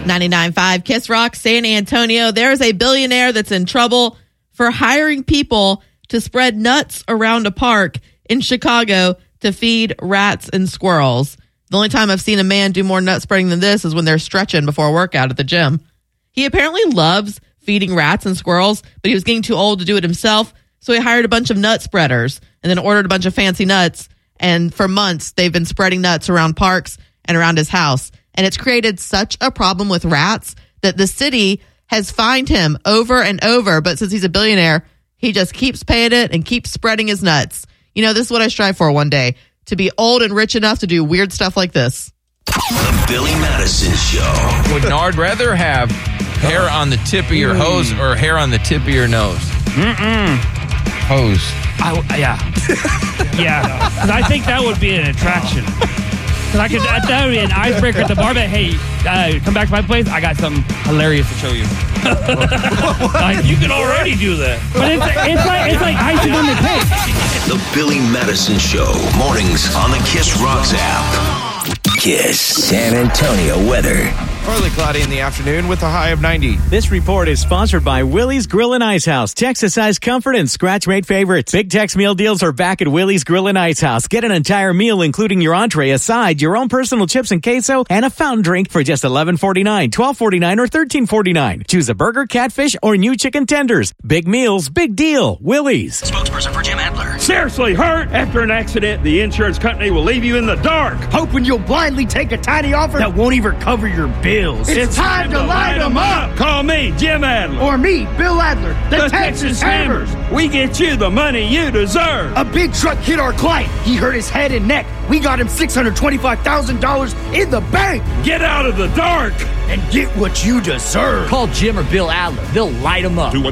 99.5 Kiss Rock, San Antonio. There's a billionaire that's in trouble for hiring people to spread nuts around a park in Chicago to feed rats and squirrels. The only time I've seen a man do more nut spreading than this is when they're stretching before a workout at the gym. He apparently loves feeding rats and squirrels, but he was getting too old to do it himself, so he hired a bunch of nut spreaders and then ordered a bunch of fancy nuts. And for months, they've been spreading nuts around parks and around his house. And it's created such a problem with rats that the city has fined him over and over. But since he's a billionaire, he just keeps paying it and keeps spreading his nuts. You know, this is what I strive for one day, to be old and rich enough to do weird stuff like this. The Billy Madison Show. Would Nard rather have hair on the tip of your hose or hair on the tip of your nose? Hose. Yeah. Yeah. Because I think that would be an attraction. Because that would be an icebreaker at the bar. But hey, come back to my place. I got something hilarious to show you. Like, you can already do that. But it's like icing on the cake. The Billy Madison Show. Mornings on the Kiss Rocks app. Kiss San Antonio weather. Partly cloudy in the afternoon with a high of 90. This report is sponsored by Willie's Grill and Ice House. Texas-sized comfort and scratch-made favorites. Big Tex meal deals are back at Willie's Grill and Ice House. Get an entire meal, including your entree, a side, your own personal chips and queso, and a fountain drink for just $11.49, $12.49, or $13.49. Choose a burger, catfish, or new chicken tenders. Big meals, big deal. Willie's. Spokesperson for Jim Adler. Seriously hurt? After an accident, the insurance company will leave you in the dark, hoping you'll blindly take a tiny offer that won't even cover your bills. It's time to light them up. Call me, Jim Adler. Or me, Bill Adler, the Texas Hammers. We get you the money you deserve. A big truck hit our client. He hurt his head and neck. We got him $625,000 in the bank. Get out of the dark and get what you deserve. Call Jim or Bill Adler. They'll light them up.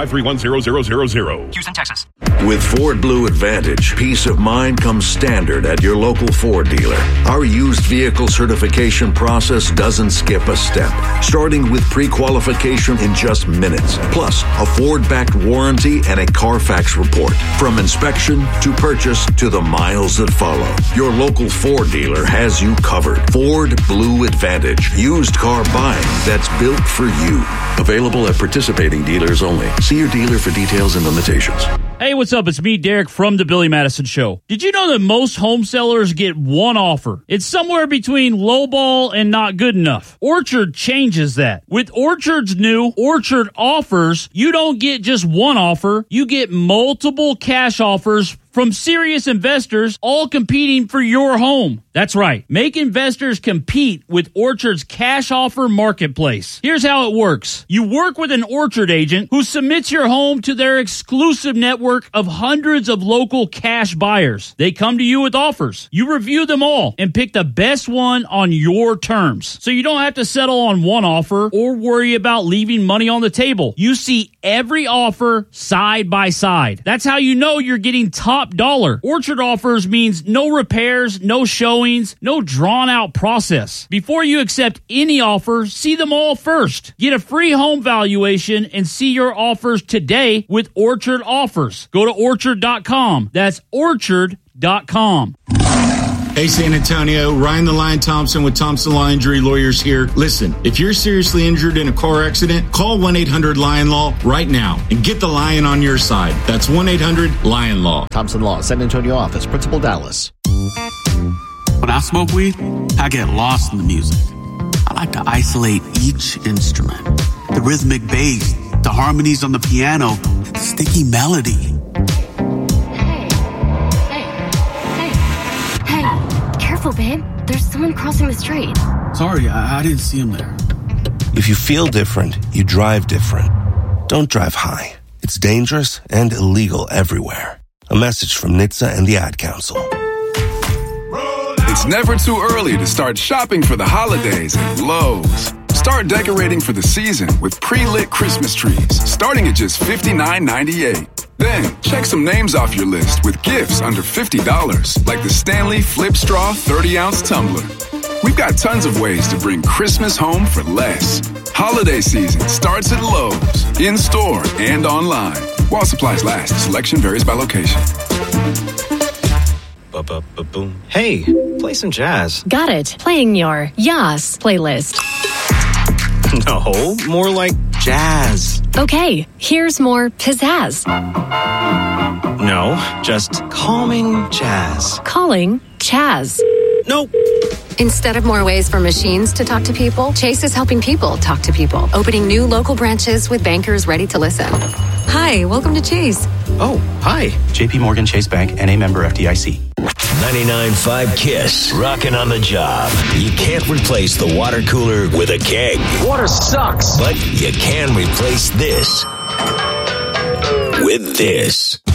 210-531-0000. Houston, Texas. With Ford Blue Advantage, peace of mind comes standard at your local Ford dealer. Our used vehicle certification process doesn't skip a step, starting with pre-qualification in just minutes, plus a Ford-backed warranty and a Carfax report. From inspection to purchase to the miles that follow, your local Ford dealer has you covered. Ford Blue Advantage, used car buying that's built for you. Available at participating dealers only. See your dealer for details and limitations. Hey, what's up? It's me, Derek, from The Billy Madison Show. Did you know that most home sellers get one offer? It's somewhere between lowball and not good enough. Orchard changes that. With Orchard's new Orchard Offers, you don't get just one offer. You get multiple cash offers from serious investors, all competing for your home. That's right. Make investors compete with Orchard's cash offer marketplace. Here's how it works. You work with an Orchard agent who submits your home to their exclusive network of hundreds of local cash buyers. They come to you with offers. You review them all and pick the best one on your terms. So you don't have to settle on one offer or worry about leaving money on the table. You see every offer side by side. That's how you know you're getting top dollar. Orchard Offers means no repairs, no showings, no drawn-out process. Before you accept any offer, see them all first. Get a free home valuation and see your offers today with Orchard Offers. Go to Orchard.com. That's Orchard.com. Hey, San Antonio, Ryan the Lion Thompson with Thompson Law Injury Lawyers here. Listen, if you're seriously injured in a car accident, call 1-800-LION-LAW right now and get the lion on your side. That's 1-800-LION-LAW. Thompson Law, San Antonio office, Principal Dallas. When I smoke weed, I get lost in the music. I like to isolate each instrument. The rhythmic bass, the harmonies on the piano, the sticky melody. Careful, babe. There's someone crossing the street. Sorry, I didn't see him there. If you feel different, you drive different. Don't drive high. It's dangerous and illegal everywhere. A message from NHTSA and the Ad Council. It's never too early to start shopping for the holidays at Lowe's. Start decorating for the season with pre-lit Christmas trees, starting at just $59.98. Then, check some names off your list with gifts under $50, like the Stanley Flip Straw 30-ounce tumbler. We've got tons of ways to bring Christmas home for less. Holiday season starts at Lowe's, in-store and online. While supplies last, selection varies by location. Ba-ba-ba-boom. Hey, play some jazz. Got it. Playing your Yas playlist. No, more like jazz. Okay, here's more pizzazz. No, just calming jazz. Calling Chaz. Nope. Instead of more ways for machines to talk to people, Chase is helping people talk to people, opening new local branches with bankers ready to listen. Hi, welcome to Chase. Oh, hi. JP Morgan Chase Bank, NA member FDIC. 99.5 KISS, rocking on the job. You can't replace the water cooler with a keg. Water sucks. But you can replace this with this.